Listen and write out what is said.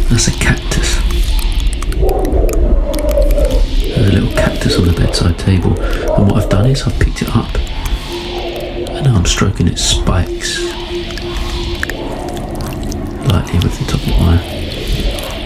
That's a cactus. There's a little cactus on the bedside table, and what I've done is I've picked it up and now I'm stroking its spikes lightly with the top of my